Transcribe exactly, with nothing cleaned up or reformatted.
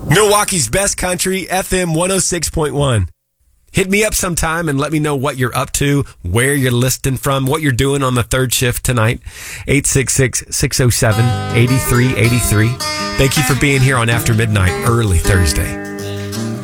Milwaukee's best country, F M one oh six point one. Hit me up sometime and let me know what you're up to, where you're listening from, what you're doing on the third shift tonight. eight six six, six oh seven, eight three eight three. Thank you for being here on After Midnight, early Thursday.